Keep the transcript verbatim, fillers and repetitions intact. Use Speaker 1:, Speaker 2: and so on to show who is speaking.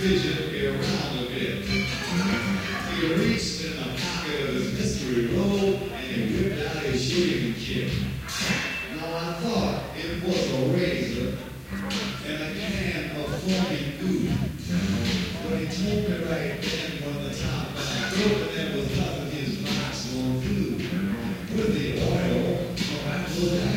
Speaker 1: fidget around a bit. He reached in the pocket of his mystery robe and he whipped out his shooting kit. Now I thought it was a razor and a can of foaming goo. But he told me right then from the top of my throat that was nothing his box on food. With the oil, so I pulled out.